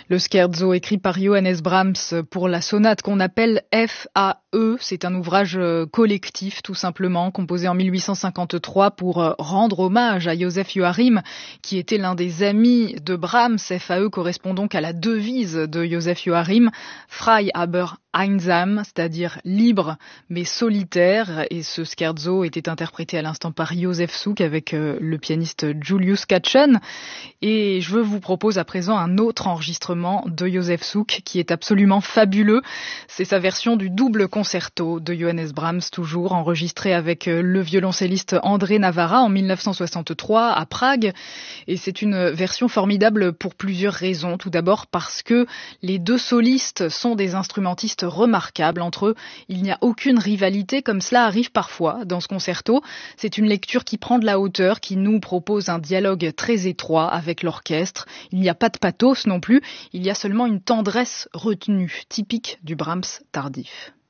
Le scherzo écrit par Johannes Brahms pour la sonate qu'on appelle FAE, c'est un ouvrage collectif tout simplement, composé en 1853 pour rendre hommage à Joseph Joachim, qui était l'un des amis de Brahms. FAE correspond donc à la devise de Joseph Joachim, Frei aber einsam, c'est-à-dire libre mais solitaire, et ce scherzo était interprété à l'instant par Josef Suk avec le pianiste Julius Katchen. Et je vous propose à présent un autre enregistrement de Josef Suk qui est absolument fabuleux. C'est sa version du double concerto de Johannes Brahms, toujours enregistré avec le violoncelliste André Navarra en 1963 à Prague. Et c'est une version formidable pour plusieurs raisons. Tout d'abord parce que les deux solistes sont des instrumentistes remarquables. Entre eux, il n'y a aucune rivalité comme cela arrive parfois dans ce concerto. C'est une lecture qui prend de la hauteur, qui nous propose un dialogue très étroit avec l'orchestre. Il n'y a pas de pathos non plus, il y a seulement une tendresse retenue, typique du Brahms tardif.